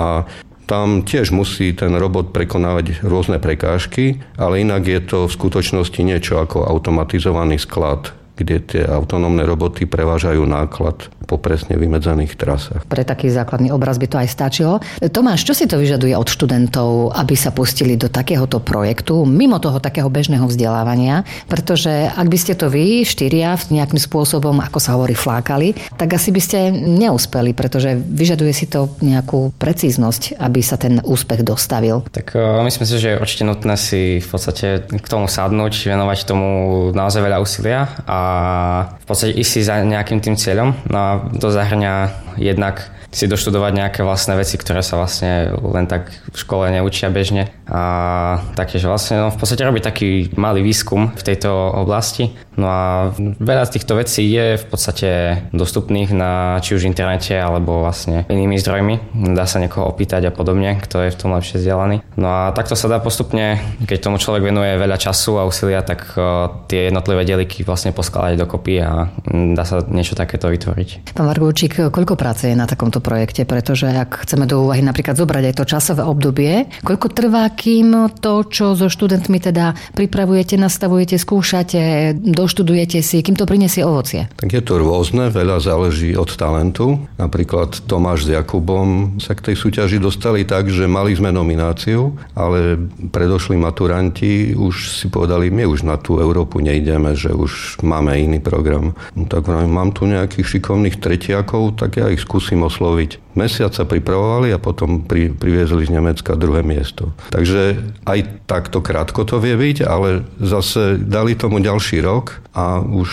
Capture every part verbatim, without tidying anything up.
A tam tiež musí ten robot prekonávať rôzne prekážky, ale inak je to v skutočnosti niečo ako automatizovaný sklad, kde tie autonómne roboty prevážajú náklad po presne vymedzených trasách. Pre taký základný obraz by to aj stačilo. Tomáš, čo si to vyžaduje od študentov, aby sa pustili do takéhoto projektu, mimo toho takého bežného vzdelávania? Pretože ak by ste to vy, štyria, nejakým spôsobom, ako sa hovorí, flákali, tak asi by ste neúspeli, pretože vyžaduje si to nejakú precíznosť, aby sa ten úspech dostavil. Tak myslím si, že je určite nutné si v podstate k tomu sadnúť, venovať tomu naozaj veľa úsilia a v podstate ísť si za nejakým tým cieľom. No a to zahrňa jednak si doštudovať nejaké vlastné veci, ktoré sa vlastne len tak v škole neučia bežne. A taktiež vlastne no, v podstate robiť taký malý výskum v tejto oblasti. No a veľa z týchto vecí je v podstate dostupných na či už internete alebo vlastne inými zdrojmi. Dá sa niekoho opýtať a podobne, kto je v tom lepšie vzdelaný. No a takto sa dá postupne, keď tomu človek venuje veľa času a úsilia, tak tie jednotlivé dieliky vlastne poskladať dokopy a dá sa niečo takéto vytvoriť. Pán Vargulčík, koľko práce je na takomto projekte? Pretože ak chceme do úvahy napríklad zobrať aj to časové obdobie, koľko trvá, kým to, čo so študentmi teda pripravujete, nastavujete, skúšate, doštudujete si, kým to prinesie ovocie? Tak je to rôzne, veľa záleží od talentu. Napríklad Tomáš s Jakubom sa k tej súťaži dostali tak, že mali sme nomináciu, ale predošli maturanti už si povedali, my už na tú Európu nejdeme, že už máme iný program. No tak mám tu nejakých šikovných tretiakov, tak ja ich skúsim osloviť. Mesiac sa pripravovali a potom pri, priviezli z Nemecka druhé miesto. Takže aj takto krátko to vie byť, ale zase dali tomu ďalší rok a už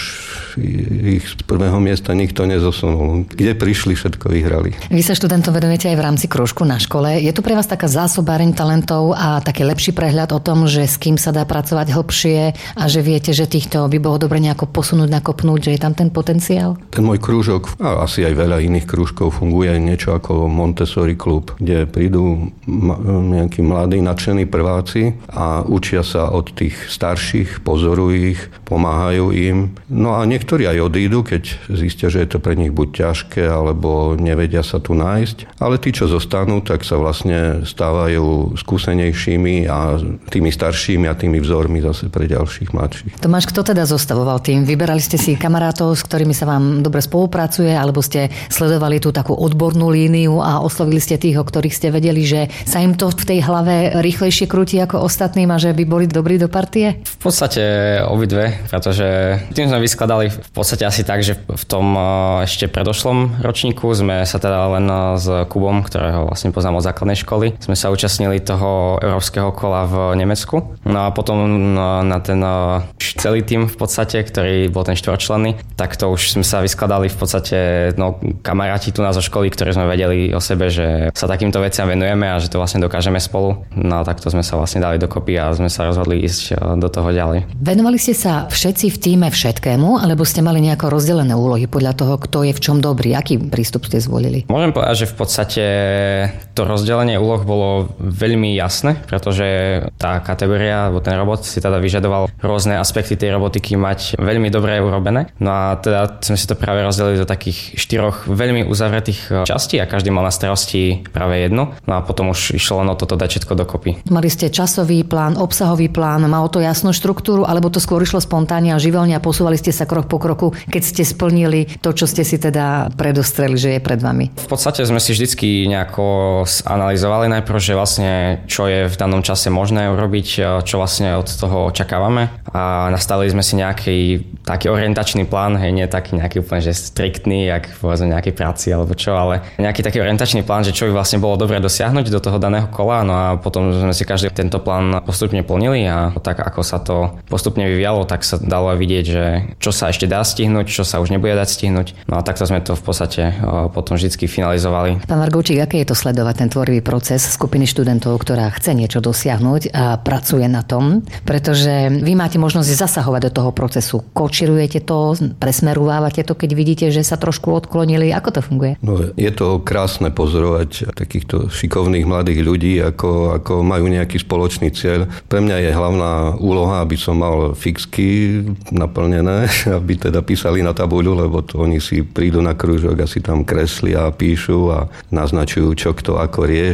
ich z prvého miesta nikto nezosunul. Kde prišli, všetko vyhrali. Vy sa študentom venujete aj v rámci krúžku na škole. Je tu pre vás taká zásobáreň talentov a taký lepší prehľad o tom, že s kým sa dá pracovať hlbšie a že viete, že týchto by bolo dobre nejako posunúť, nakopnúť, že je tam ten potenciál? Ten môj krúžok a asi aj veľa iných krúžkov funguje niečo ako Montessori klub, kde prídu nejakí mladí, nadšení prváci a učia sa od tých starších, pozorujú ich, pomáhajú im. No a niektorí aj odídu, keď zistia, že je to pre nich buď ťažké, alebo nevedia sa tu nájsť. Ale tí, čo zostanú, tak sa vlastne stávajú skúsenejšími a tými staršími a tými vzormi zase pre ďalších mladších. Tomáš, kto teda zostavoval tým? Vyberali ste si kamarátov, s ktorými sa vám dobre spolupracuje, alebo ste sledovali tú takú odbornú líniu a oslovili ste tých, o ktorých ste vedeli, že sa im to v tej hlave rýchlejšie krúti ako ostatným a že by boli dobrí do partie? V podstate obidve, pretože tým sme vyskladali v podstate asi tak, že v tom ešte predošlom ročníku sme sa teda len s Kubom, ktorého vlastne poznám od základnej školy, sme sa účastnili toho európskeho kola v Nemecku. No a potom na ten celý tým v podstate, ktorý bol ten štvorčlenný, tak to už sme sa vyskladali v podstate no, kamaráti tu nás zo školy, ktorí sme vedeli o sebe, že sa takýmto veciam venujeme a že to vlastne dokážeme spolu. No a takto sme sa vlastne dali dokopy a sme sa rozhodli ísť do toho ďalej. Venovali ste sa všetci v tíme všetkému, alebo ste mali nejako rozdelené úlohy podľa toho, kto je v čom dobrý? Aký prístup ste zvolili? Môžem povedať, že v podstate to rozdelenie úloh bolo veľmi jasné, pretože tá kategória, alebo ten robot si teda vyžadoval rôzne aspekty tej robotiky mať veľmi dobre urobené. No a teda sme si to práve rozdelili do takých štyroch veľmi uzavretých častí a každý mal na starosti práve jednu. No a potom už išlo len o toto dať všetko dokopy. Mali ste časový plán, obsahový plán, malo to jasnú štruktúru, alebo to skôr išlo spontánne a živelne a posúvali ste sa krok po kroku, keď ste splnili to, čo ste si teda predostreli, že je pred vami? V podstate sme si vždycky nejako analyzovali najprv, že vlastne čo je v danom čase možné urobiť, čo vlastne od toho očakávame a nastavili sme si nejaký taký orientačný plán, hej, nie taký nejaký úplne že striktný, jak povedzme nejakej práci alebo čo, ale nejaký taký orientačný plán, že čo by vlastne bolo dobre dosiahnuť do toho daného kola, no a potom sme si každý tento plán postupne plnili a tak ako sa to postupne vyvíjalo, tak sa dalo aj vidieť, že čo sa ešte dá stihnúť, čo sa už nebude dať stihnúť. No a takto sme to v podstate potom vždycky finalizovali. Pán Vargulčík, aké je to sledovať ten tvorivý proces skupiny študentov, ktorá chce niečo dosiahnuť a pracuje na tom, pretože vy máte možnosť zasahovať do toho procesu. Kočirujete to, presmerúvávate to, keď vidíte, že sa trošku odklonili. Ako to funguje? No, je to krásne pozorovať takýchto šikovných mladých ľudí, ako, ako majú nejaký spoločný cieľ. Pre mňa je hlavná úloha, aby som mal fixky naplnené, aby teda písali na tabuľu, lebo to oni si prídu na krúžok a si tam kreslia a píšu a naznačujú, čo kto ako rieši.